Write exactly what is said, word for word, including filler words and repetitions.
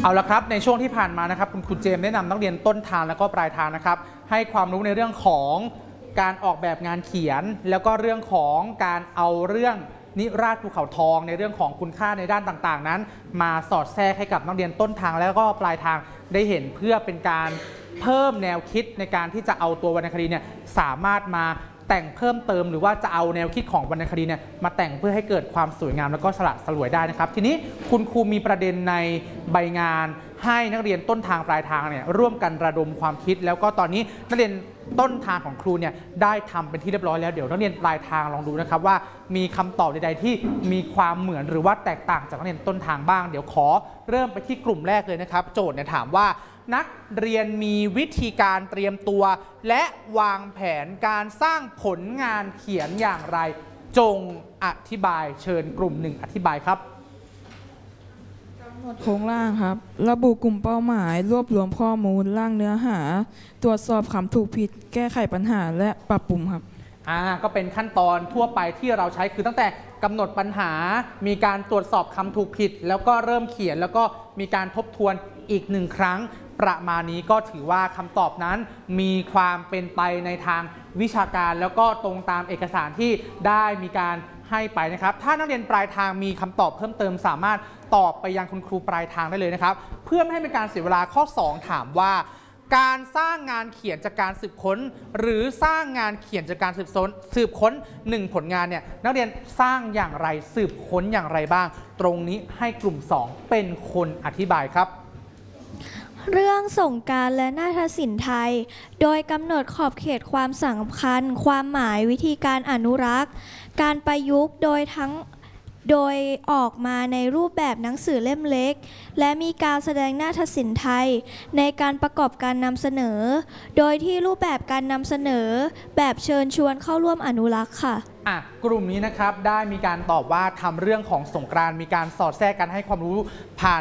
เอาละครับในช่วงที่ผ่านมานะครับคุณครูเจมส์ได้นำนักเรียนต้นทางและก็ปลายทางนะครับให้ความรู้ในเรื่องของการออกแบบงานเขียนแล้วก็เรื่องของการเอาเรื่องนิราศภูเขาทองในเรื่องของคุณค่าในด้านต่างๆนั้นมาสอดแทรกให้กับนักเรียนต้นทางแล้วก็ปลายทางได้เห็นเพื่อเป็นการเพิ่มแนวคิดในการที่จะเอาตัววรรณคดีเนี่ยสามารถมาแต่งเพิ่มเติมหรือว่าจะเอาแนวคิดของวรรณคดีเนี่ยมาแต่งเพื่อให้เกิดความสวยงามแล้วก็สละสลวยได้นะครับทีนี้คุณครูมีประเด็นในใบงานให้นักเรียนต้นทางปลายทางเนี่ยร่วมกันระดมความคิดแล้วก็ตอนนี้นักเรียนต้นทางของครูเนี่ยได้ทำเป็นที่เรียบร้อยแล้วเดี๋ยวนักเรียนปลายทางลองดูนะครับว่ามีคำตอบใดๆที่มีความเหมือนหรือว่าแตกต่างจากนักเรียนต้นทางบ้างเดี๋ยวขอเริ่มไปที่กลุ่มแรกเลยนะครับโจทย์เนี่ยถามว่านักเรียนมีวิธีการเตรียมตัวและวางแผนการสร้างผลงานเขียนอย่างไรจงอธิบายเชิญกลุ่มหนึ่งอธิบายครับกำหนดโครงร่างครับระบุกลุ่มเป้าหมายรวบรวมข้อมูลร่างเนื้อหาตรวจสอบคำถูกผิดแก้ไขปัญหาและปรับปรุงครับอ่าก็เป็นขั้นตอนทั่วไปที่เราใช้คือตั้งแต่กำหนดปัญหามีการตรวจสอบคำถูกผิดแล้วก็เริ่มเขียนแล้วก็มีการทบทวนอีกหนึ่งครั้งประมาณนี้ก็ถือว่าคำตอบนั้นมีความเป็นไปในทางวิชาการแล้วก็ตรงตามเอกสารที่ได้มีการให้ไปนะครับถ้านักเรียนปลายทางมีคำตอบเพิ่มเติมสามารถตอบไปยังคุณครูปลายทางได้เลยนะครับเพื่อไม่ให้เป็นการเสียเวลาข้อสองถามว่าการสร้างงานเขียนจากการสืบค้นหรือสร้างงานเขียนจากการสืบค้นสืบค้นหนึ่งผลงานเนี่ยนักเรียนสร้างอย่างไรสืบค้นอย่างไรบ้างตรงนี้ให้กลุ่มสองเป็นคนอธิบายครับเรื่องสงกรานต์และนาฏศิลป์ไทยโดยกำหนดขอบเขตความสำคัญความหมายวิธีการอนุรักษ์การประยุกต์โดยทั้งโดยออกมาในรูปแบบหนังสือเล่มเล็กและมีการแสดงนาฏศิลป์ไทยในการประกอบการนำเสนอโดยที่รูปแบบการนำเสนอแบบเชิญชวนเข้าร่วมอนุรักษ์ค่ะอ่ะกลุ่มนี้นะครับได้มีการตอบว่าทำเรื่องของสงกรานต์มีการสอดแทรกกันให้ความรู้ผ่าน